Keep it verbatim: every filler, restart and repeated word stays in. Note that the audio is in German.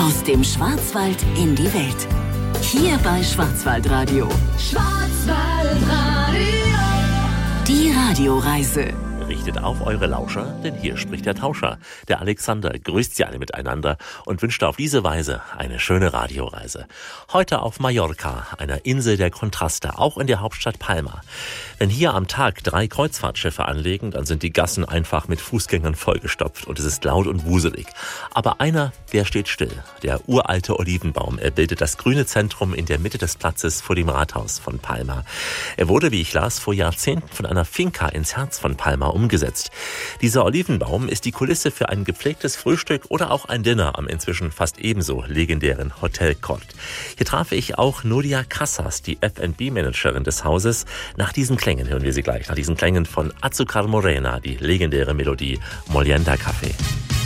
Aus dem Schwarzwald in die Welt. Hier bei Schwarzwaldradio. Schwarzwaldradio. Die Radioreise. Richtet auf eure Lauscher, denn hier spricht der Tauscher. Der Alexander grüßt sie alle miteinander und wünscht auf diese Weise eine schöne Radioreise. Heute auf Mallorca, einer Insel der Kontraste, auch in der Hauptstadt Palma. Wenn hier am Tag drei Kreuzfahrtschiffe anlegen, dann sind die Gassen einfach mit Fußgängern vollgestopft und es ist laut und wuselig. Aber einer, der steht still. Der uralte Olivenbaum. Er bildet das grüne Zentrum in der Mitte des Platzes vor dem Rathaus von Palma. Er wurde, wie ich las, vor Jahrzehnten von einer Finca ins Herz von Palma umgesetzt. Dieser Olivenbaum ist die Kulisse für ein gepflegtes Frühstück oder auch ein Dinner am inzwischen fast ebenso legendären Hotel Cort. Hier traf ich auch Nuria Casas, die F and B-Managerin des Hauses. Nach diesen Klängen hören wir sie gleich, nach diesen Klängen von Azúcar Morena, die legendäre Melodie Molienda Café.